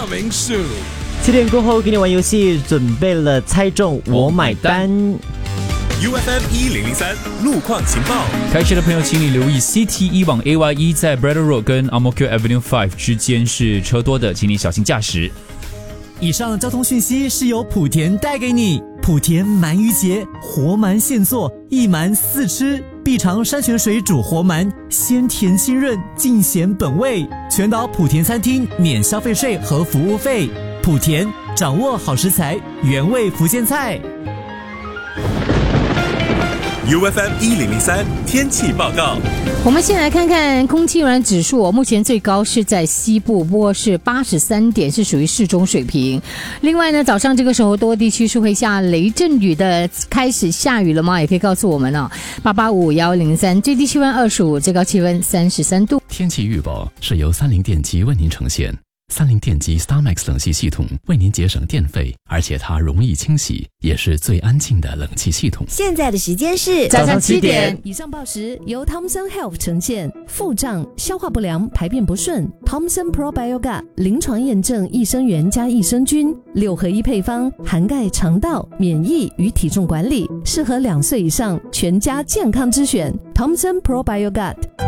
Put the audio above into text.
coming soon。 7点过后给你玩游戏，准备了猜中我买单。 UFM 1003路况情报， 开车的朋友请你留意 CT1往 AY1 在 Braddell Road 跟 Ang Mo Kio Avenue 5之间是车多的，请你小心驾驶。 以上交通讯息是由莆田带给你。莆田鳗鱼节，活鳗现做，一鳗4吃，必尝山泉水煮活鳗，鲜甜清润，尽显本味。全岛莆田餐厅免消费税和服务费。莆田掌握好食材，原味福建菜。 UFM 1003天气报告。 我们先来看看空气污染指数，目前最高是在西部，不过是83点，是属于适中水平。另外呢，早上这个时候多地区是会下雷阵雨的，开始下雨了吗？也可以告诉我们哦。885103，最低气温25，最高气温33度。 天气预报是由30电机为您呈现。30电机 StarMax 冷气系统为您节省电费，而且它容易清洗，也是最安静的冷气系统。 现在的时间是早上7点。 以上报时由 Thomson Health 呈现。腹胀、消化不良、排便不顺 ，Thomson Probiogat 临床验证益生元加益生菌6合1配方，涵盖肠道、免疫与体重管理，适合2岁以上全家健康之选。Thomson Probiogat。